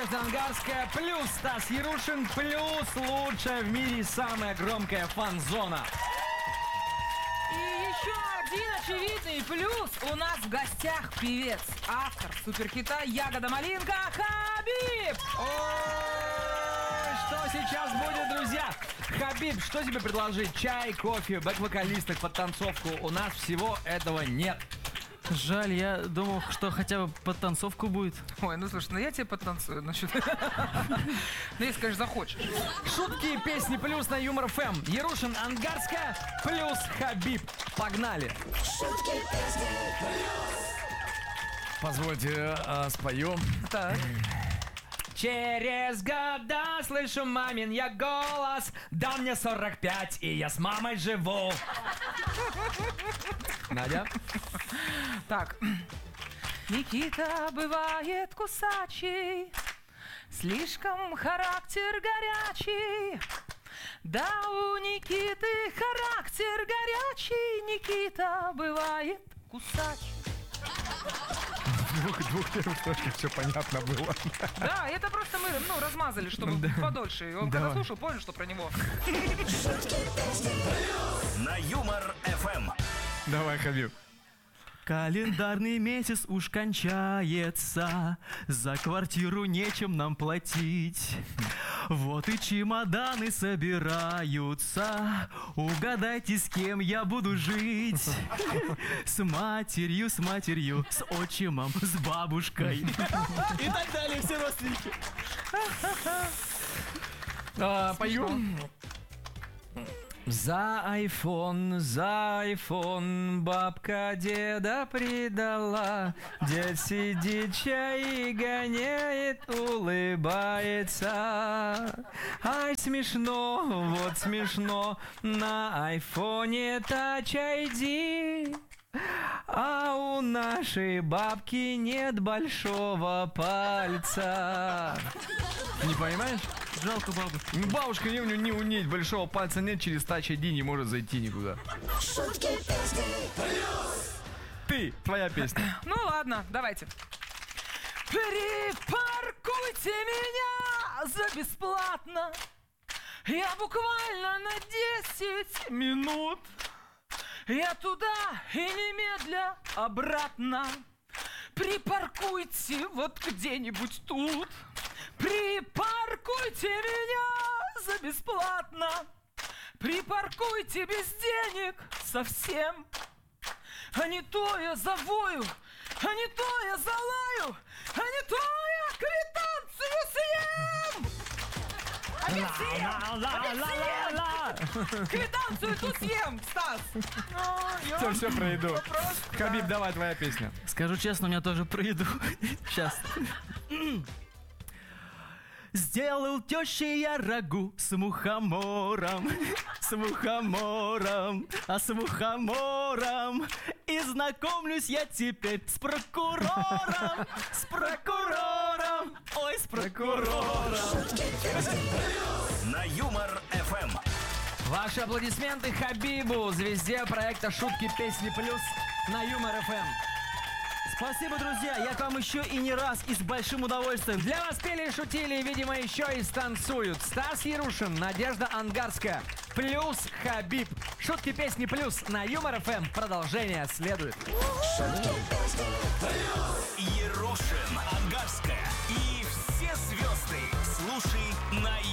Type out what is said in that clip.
Надежда Ангарская, плюс Стас Ярушин, плюс лучшая в мире самая громкая фан-зона. И еще один очевидный плюс. У нас в гостях певец, автор суперхита «Ягода малинка» Хабиб. Ой, что сейчас будет, друзья? Хабиб, что тебе предложить? Чай, кофе, бэк-вокалисток, подтанцовку? У нас всего этого нет. Жаль, я думал, что хотя бы подтанцовку будет. Ой, ну слушай, ну я тебе подтанцую. Ну, если, конечно, захочешь. Шутки, песни плюс на Юмор ФМ. Ярушин, Ангарская, плюс Хабиб. Погнали. Шутки, песни, Позвольте, споем. Так. Через года слышу мамин я голос. Да мне 45, и я с мамой живу. Надя? Так. Никита бывает кусачий, слишком характер горячий. Да, у Никиты характер горячий, Никита бывает кусачий. Двух первых строчках все понятно было. Да, это просто мы, размазали, чтобы подольше. И он когда слушал, понял, что про него. На Юмор ФМ. Давай, Хабиб. Календарный месяц уж кончается, за квартиру нечем нам платить. Вот и чемоданы собираются, угадайте, с кем я буду жить. С матерью, с отчимом, с бабушкой. И так далее, все родственники. Пою. За айфон бабка деда предала. Дед сидит, чай гоняет, улыбается. Ай, смешно, вот смешно, на айфоне Touch ID. А у нашей бабки нет большого пальца. Не понимаешь? Жалко бабушку. Бабушка не у нее большого пальца нет, через Touch ID не может зайти никуда. шутки, песни, Ты, твоя песня. Ну ладно, давайте. Припаркуйте меня за бесплатно. Я буквально на 10 минут. Я туда и немедля обратно. Припаркуйте вот где-нибудь тут. Припаркуйте меня за бесплатно. Припаркуйте без денег совсем. А не то я завою, а не то я залаю, а не то я квитанцию съем. Квитанцию ту съем, Стас. Все про еду. Хабиб, давай, твоя песня. Скажу честно, у меня тоже про еду. Сейчас. Сделал тещи я рагу с мухомором, с мухомором, с мухомором. И знакомлюсь я теперь с прокурором, ой, с прокурором. На Юмор ФМ. Ваши аплодисменты Хабибу, звезде проекта «Шутки, песни плюс» на Юмор ФМ. Спасибо, друзья, я к вам еще и не раз, и с большим удовольствием. Для вас пели, шутили, видимо, еще и станцуют Стас Ярушин, Надежда Ангарская, плюс Хабиб. Шутки, песни плюс на Юмор ФМ. Продолжение следует. шутки, песни, Ярушин, Ангарская и все звезды. Слушай на